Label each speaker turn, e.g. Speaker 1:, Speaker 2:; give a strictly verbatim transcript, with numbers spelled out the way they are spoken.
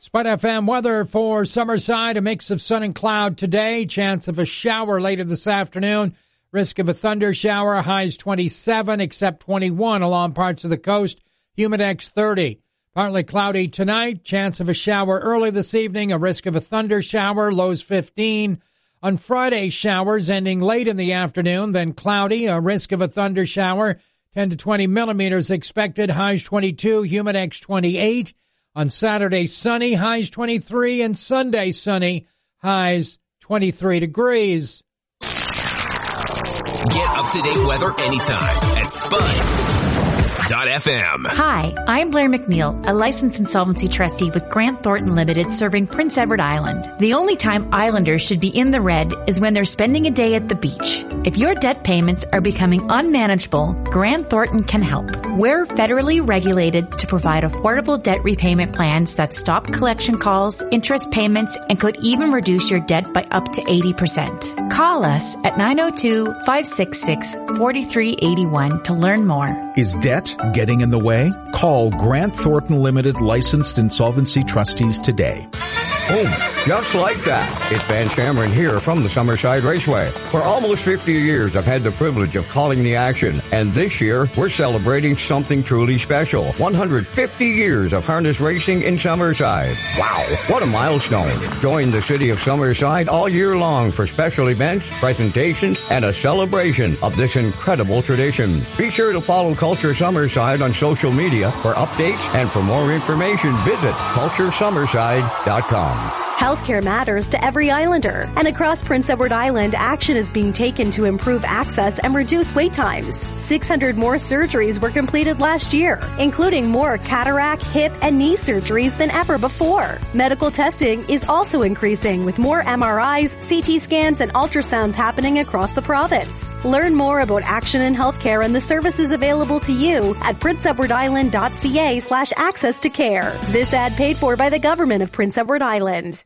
Speaker 1: Spot F M weather for Summerside, a mix of sun and cloud today. Chance of a shower later this afternoon. Risk of a thunder shower. Highs twenty-seven, except twenty-one along parts of the coast. Humidex thirty. Partly cloudy tonight. Chance of a shower early this evening. A risk of a thunder shower. Lows fifteen. On Friday, showers ending late in the afternoon. Then cloudy. A risk of a thunder shower. ten to twenty millimeters expected. Highs twenty-two. Humidex twenty-eight. On Saturday, sunny, highs twenty-three, and Sunday, sunny, highs twenty-three degrees.
Speaker 2: Get up-to-date weather anytime at Spud dot F M.
Speaker 3: Hi, I'm Blair McNeil, a licensed insolvency trustee with Grant Thornton Limited serving Prince Edward Island. The only time islanders should be in the red is when they're spending a day at the beach. If your debt payments are becoming unmanageable, Grant Thornton can help. We're federally regulated to provide affordable debt repayment plans that stop collection calls, interest payments, and could even reduce your debt by up to eighty percent. Call us at nine oh two, five six six, four three eight one to learn more.
Speaker 4: Is debt getting in the way? Call Grant Thornton Limited licensed insolvency trustees today.
Speaker 5: Boom. Just like that. It's Van Cameron here from the Summerside Raceway. For almost fifty years, I've had the privilege of calling the action. And this year, we're celebrating something truly special. one hundred fifty years of harness racing in Summerside. Wow. What a milestone. Join the city of Summerside all year long for special events, presentations, and a celebration of this incredible tradition. Be sure to follow Culture Summerside on social media for updates, and for more information, visit culture summerside dot com.
Speaker 6: Healthcare matters to every islander, and across Prince Edward Island, action is being taken to improve access and reduce wait times. six hundred more surgeries were completed last year, including more cataract, hip, and knee surgeries than ever before. Medical testing is also increasing, with more M R Is, C T scans, and ultrasounds happening across the province. Learn more about action in healthcare and the services available to you at prince edward island dot c a slash access to care. This ad paid for by the government of Prince Edward Island.